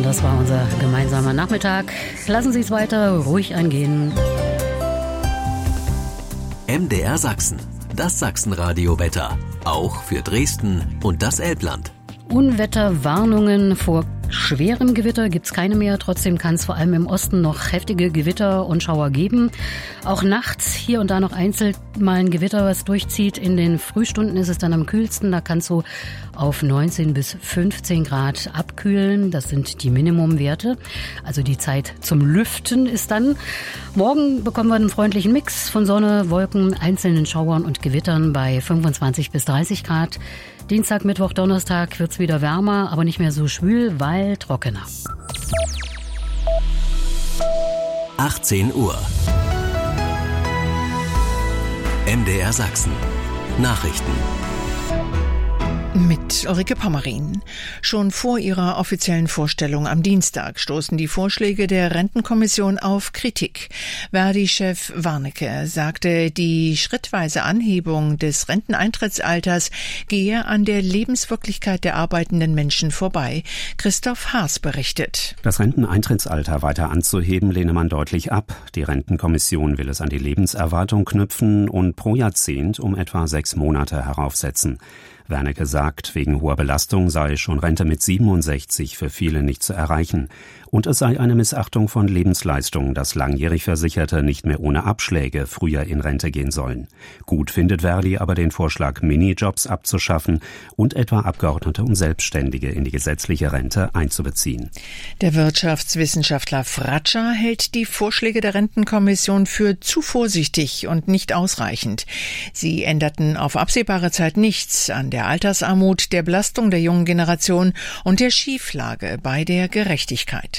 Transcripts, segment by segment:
Das war unser gemeinsamer Nachmittag. Lassen Sie es weiter ruhig angehen. MDR Sachsen, das Sachsenradio-Wetter. Auch für Dresden und das Elbland. Unwetterwarnungen vor schwerem Gewitter gibt es keine mehr. Trotzdem kann es vor allem im Osten noch heftige Gewitter und Schauer geben. Auch nachts hier und da noch einzeln mal ein Gewitter, was durchzieht. In den Frühstunden ist es dann am kühlsten. Da kann es so auf 19 bis 15 Grad abkühlen. Das sind die Minimumwerte. Also die Zeit zum Lüften ist dann. Morgen bekommen wir einen freundlichen Mix von Sonne, Wolken, einzelnen Schauern und Gewittern bei 25 bis 30 Grad. Dienstag, Mittwoch, Donnerstag wird's wieder wärmer, aber nicht mehr so schwül, weil trockener. 18 Uhr. MDR Sachsen. Nachrichten. Mit Ulrike Pommerin. Schon vor ihrer offiziellen Vorstellung am Dienstag stoßen die Vorschläge der Rentenkommission auf Kritik. Verdi-Chef Warnecke sagte, die schrittweise Anhebung des Renteneintrittsalters gehe an der Lebenswirklichkeit der arbeitenden Menschen vorbei. Christoph Haas berichtet. Das Renteneintrittsalter weiter anzuheben, lehne man deutlich ab. Die Rentenkommission will es an die Lebenserwartung knüpfen und pro Jahrzehnt um etwa 6 Monate heraufsetzen. Wernicke sagt, wegen hoher Belastung sei schon Rente mit 67 für viele nicht zu erreichen. Und es sei eine Missachtung von Lebensleistungen, dass langjährig Versicherte nicht mehr ohne Abschläge früher in Rente gehen sollen. Gut findet Verdi aber den Vorschlag, Minijobs abzuschaffen und etwa Abgeordnete und Selbstständige in die gesetzliche Rente einzubeziehen. Der Wirtschaftswissenschaftler Fratscher hält die Vorschläge der Rentenkommission für zu vorsichtig und nicht ausreichend. Sie änderten auf absehbare Zeit nichts an der Altersarmut, der Belastung der jungen Generation und der Schieflage bei der Gerechtigkeit.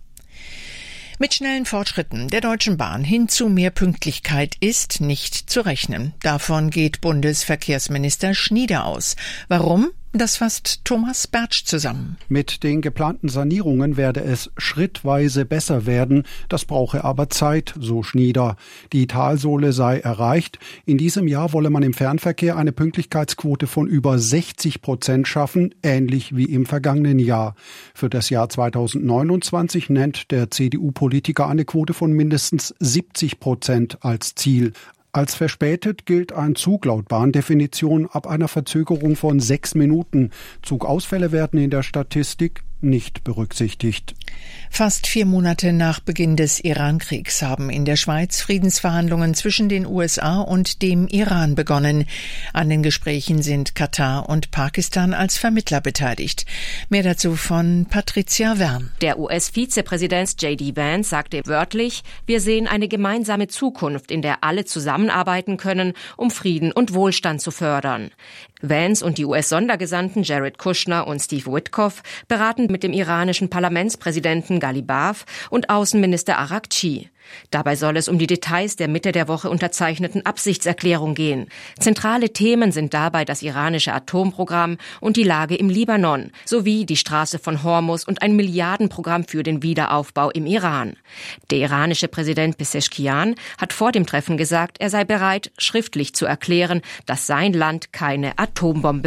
Mit schnellen Fortschritten der Deutschen Bahn hin zu mehr Pünktlichkeit ist nicht zu rechnen. Davon geht Bundesverkehrsminister Schnieder aus. Warum? Das fasst Thomas Bertsch zusammen. Mit den geplanten Sanierungen werde es schrittweise besser werden. Das brauche aber Zeit, so Schnieder. Die Talsohle sei erreicht. In diesem Jahr wolle man im Fernverkehr eine Pünktlichkeitsquote von über 60% schaffen, ähnlich wie im vergangenen Jahr. Für das Jahr 2029 nennt der CDU-Politiker eine Quote von mindestens 70% als Ziel. Als verspätet gilt ein Zug laut Bahndefinition ab einer Verzögerung von 6 Minuten. Zugausfälle werden in der Statistik nicht berücksichtigt. Fast 4 Monate nach Beginn des Iran-Kriegs haben in der Schweiz Friedensverhandlungen zwischen den USA und dem Iran begonnen. An den Gesprächen sind Katar und Pakistan als Vermittler beteiligt. Mehr dazu von Patricia Wern. Der US-Vizepräsident J.D. Vance sagte wörtlich, wir sehen eine gemeinsame Zukunft, in der alle zusammenarbeiten können, um Frieden und Wohlstand zu fördern. Vance und die US-Sondergesandten Jared Kushner und Steve Witkoff beraten mit dem iranischen Parlamentspräsidenten Ghalibaf und Außenminister Araghchi. Dabei soll es um die Details der Mitte der Woche unterzeichneten Absichtserklärung gehen. Zentrale Themen sind dabei das iranische Atomprogramm und die Lage im Libanon, sowie die Straße von Hormuz und ein Milliardenprogramm für den Wiederaufbau im Iran. Der iranische Präsident Pezeshkian hat vor dem Treffen gesagt, er sei bereit, schriftlich zu erklären, dass sein Land keine Atombombe